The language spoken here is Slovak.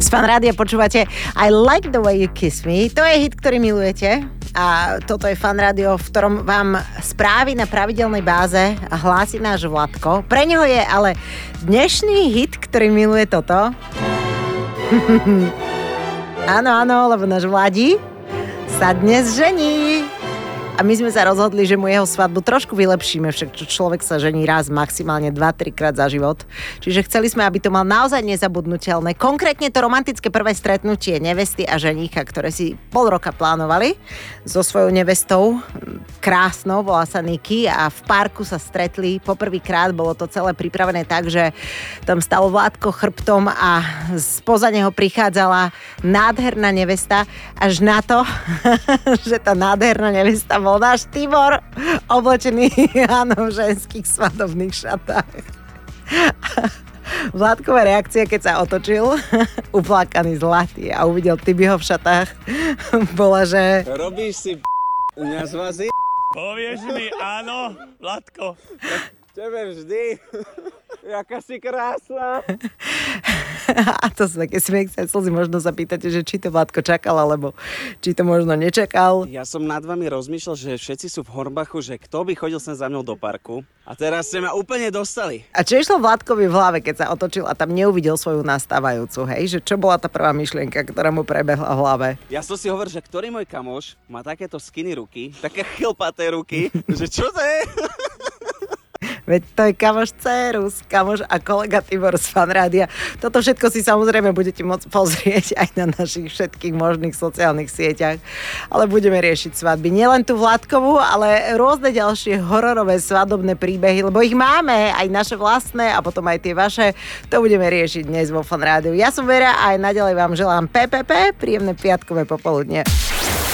Z Fan Rádia počúvate I Like the Way You Kiss Me. To je hit, ktorý milujete. A toto je Fan Rádio, v ktorom vám správy na pravidelnej báze hlási náš Vladko. Pre neho je ale dnešný hit, ktorý miluje toto. Áno, lebo náš Vladi sa dnes žení. A my sme sa rozhodli, že mu jeho svadbu trošku vylepšíme, však človek sa žení raz, maximálne 2-3 krát za život. Čiže chceli sme, aby to mal naozaj nezabudnutelné. Konkrétne to romantické prvé stretnutie nevesty a ženícha, ktoré si pol roka plánovali so svojou nevestou. Krásnou, volá sa Niky a v parku sa stretli. Poprvýkrát bolo to celé pripravené tak, že tam stalo Vládko chrbtom a spoza neho prichádzala nádherná nevesta až na to, že tá nádherná nevesta bol náš Tibor, oblečený v ženských svadobných šatách. Vládková reakcia, keď sa otočil, uplákaný zlatý a uvidel Tibiho v šatách, bola, že... Robíš si mňa z vás Povieš mi áno, Vládko. Tebe vždy. Jaká si krásna. A to sú také smiechce slzy. Možno sa pýtate, že či to Vládko čakal, alebo či to možno nečakal. Ja som nad vami rozmýšľal, že všetci sú v Hornbachu, že kto by chodil sem za mnou do parku. A teraz ste ma úplne dostali. A čo išlo Vládkovi v hlave, keď sa otočil a tam neuvidel svoju nastávajúcu, hej? Že čo bola tá prvá myšlienka, ktorá mu prebehla v hlave? Ja som si hovoril, že ktorý môj kamoš má takéto skinny ruky, také chlpaté ruky, že čo to je? Veď to je kamoš Cérus, kamoš a kolega Tibor z Fan Rádia. Toto všetko si samozrejme budete môcť pozrieť aj na našich všetkých možných sociálnych sieťach. Ale budeme riešiť svadby. Nielen tú Vládkovú, ale rôzne ďalšie hororové svadobné príbehy, lebo ich máme, aj naše vlastné a potom aj tie vaše. To budeme riešiť dnes vo Fan Rádiu. Ja som Vera a aj naďalej vám želám PPP, príjemné piatkové popoludne.